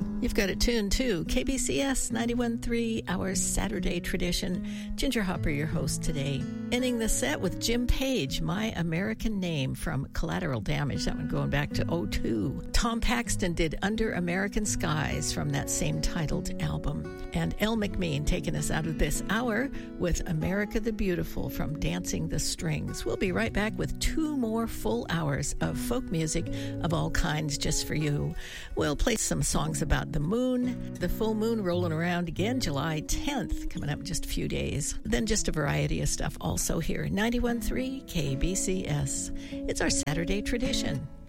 You've got it tuned to KBCS 91.3, our Saturday tradition. Ginger Hopper, your host today. Ending the set with Jim Page, My American Name from Collateral Damage. That one going back to '02. Tom Paxton did Under American Skies from that same titled album. And Elle McMean taking us out of this hour with America the Beautiful from Dancing the Strings. We'll be right back with 2 more full hours of folk music of all kinds just for you. We'll play some songs about the moon, the full moon rolling around again, July 10th, coming up in just a few days. Then just a variety of stuff also here, 91.3 KBCS. It's our Saturday tradition.